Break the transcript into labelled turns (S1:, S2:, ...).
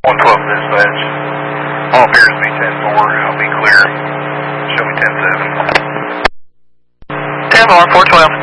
S1: 112 dispatch. All appears to be 10-4. I'll be clear. Show me 10-7.
S2: 10-4, 412.